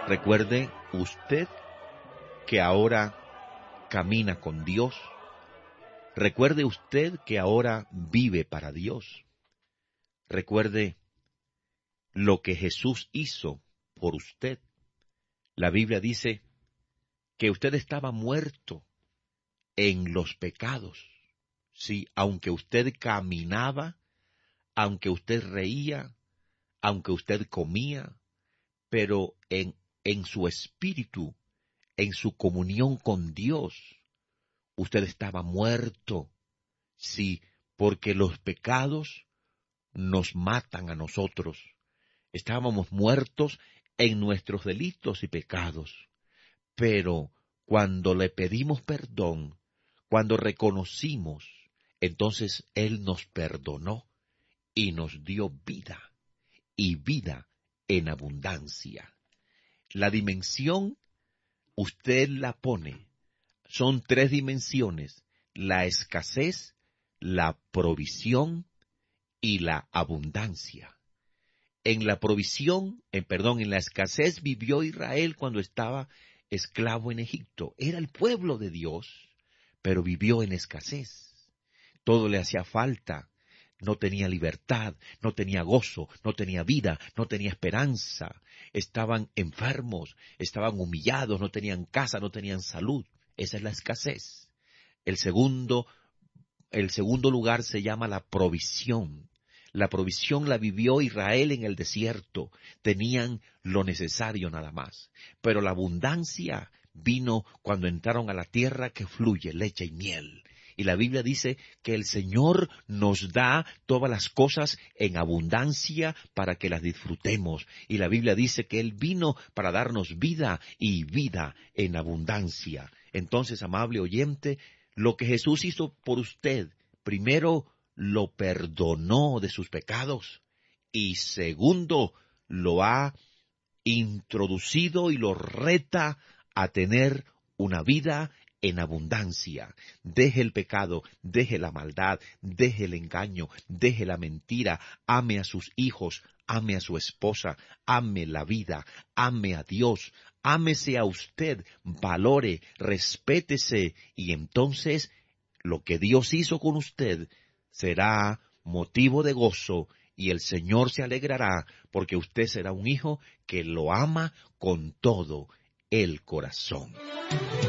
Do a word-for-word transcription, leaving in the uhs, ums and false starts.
Recuerde usted que ahora camina con Dios. Recuerde usted que ahora vive para Dios. Recuerde lo que Jesús hizo por usted. La Biblia dice que usted estaba muerto en los pecados. Sí, aunque usted caminaba, aunque usted reía, aunque usted comía, pero en, en su espíritu, en su comunión con Dios, usted estaba muerto. Sí, porque los pecados nos matan a nosotros. Estábamos muertos en nuestros delitos y pecados. Pero cuando le pedimos perdón, cuando reconocimos, entonces Él nos perdonó y nos dio vida, y vida en abundancia. La dimensión, usted la pone, son tres dimensiones: la escasez, la provisión y la abundancia. En la provisión, en perdón, en la escasez vivió Israel cuando estaba esclavo en Egipto. Era el pueblo de Dios, pero vivió en escasez. Todo le hacía falta. No tenía libertad, no tenía gozo, no tenía vida, no tenía esperanza. Estaban enfermos, estaban humillados, no tenían casa, no tenían salud. Esa es la escasez. El segundo, el segundo lugar se llama la provisión. La provisión la vivió Israel en el desierto. Tenían lo necesario nada más. Pero la abundancia vino cuando entraron a la tierra que fluye leche y miel. Y la Biblia dice que el Señor nos da todas las cosas en abundancia para que las disfrutemos. Y la Biblia dice que Él vino para darnos vida y vida en abundancia. Entonces, amable oyente, lo que Jesús hizo por usted, primero, lo perdonó de sus pecados, y segundo, lo ha introducido y lo reta a tener una vida en abundancia. Deje el pecado, deje la maldad, deje el engaño, deje la mentira, ame a sus hijos, ame a su esposa, ame la vida, ame a Dios, ámese a usted, valore, respétese, y entonces lo que Dios hizo con usted será motivo de gozo, y el Señor se alegrará, porque usted será un hijo que lo ama con todo el corazón.